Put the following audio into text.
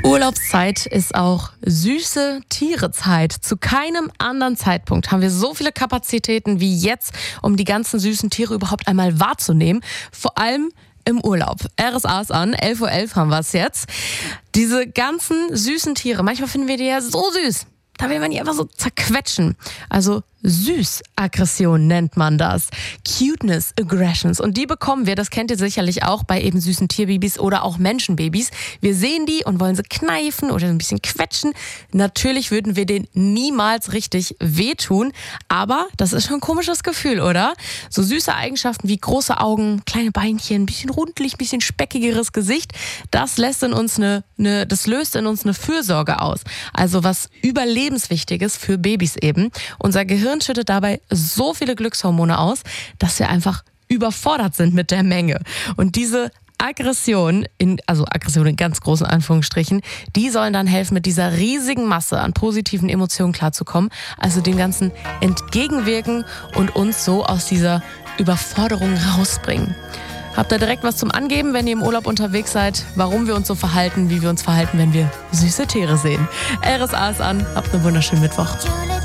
Urlaubszeit ist auch süße Tiere-Zeit. Zu keinem anderen Zeitpunkt haben wir so viele Kapazitäten wie jetzt, um die ganzen süßen Tiere überhaupt einmal wahrzunehmen. Vor allem im Urlaub. RSA ist an, 11:11 Uhr haben wir es jetzt. Diese ganzen süßen Tiere, manchmal finden wir die ja so süß. Da will man die einfach so zerquetschen. Also Süßaggression nennt man das. Cuteness Aggressions. Und die bekommen wir, das kennt ihr sicherlich auch, bei eben süßen Tierbabys oder auch Menschenbabys. Wir sehen die und wollen sie kneifen oder ein bisschen quetschen. Natürlich würden wir denen niemals richtig wehtun. Aber das ist schon ein komisches Gefühl, oder? So süße Eigenschaften wie große Augen, kleine Beinchen, ein bisschen rundlich, ein bisschen speckigeres Gesicht. Das lässt in uns das löst in uns eine Fürsorge aus. Also was Überlebenswichtiges für Babys eben. Unser Gehirn schüttet dabei so viele Glückshormone aus, dass wir einfach überfordert sind mit der Menge. Und diese Aggression in ganz großen Anführungsstrichen, die sollen dann helfen, mit dieser riesigen Masse an positiven Emotionen klarzukommen, also dem Ganzen entgegenwirken und uns so aus dieser Überforderung rausbringen. Habt ihr direkt was zum Angeben, wenn ihr im Urlaub unterwegs seid, warum wir uns so verhalten, wie wir uns verhalten, wenn wir süße Tiere sehen? RSA ist an, habt einen wunderschönen Mittwoch.